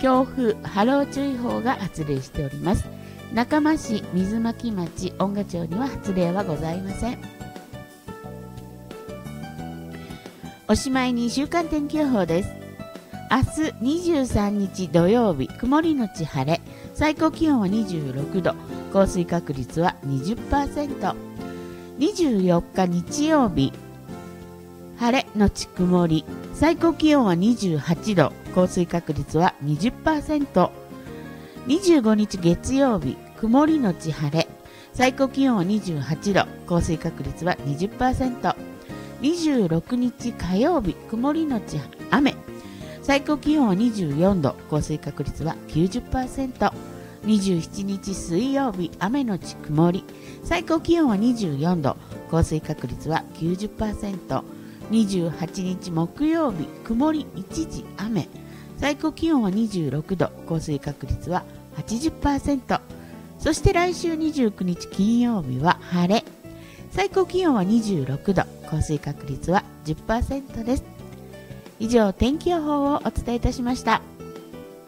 強風波浪注意報が発令しております。中間市、水巻町、恩賀町には発令はございません。おしまいに週間天気予報です。明日23日土曜日、曇りのち晴れ、最高気温は26度、降水確率は 20%。24日日曜日、晴れのち曇り、最高気温は28度、降水確率は 20%。25日月曜日、曇りのち晴れ、最高気温は28度、降水確率は 20%。26日火曜日、曇りのち雨、最高気温は24度、降水確率は 90%。27日水曜日、雨のち曇り、最高気温は24度、降水確率は 90%。28日木曜日、曇り一時雨、最高気温は26度、降水確率は 80%。そして来週29日金曜日は晴れ、最高気温は26度、降水確率は 10% です。以上、天気予報をお伝えいたしました。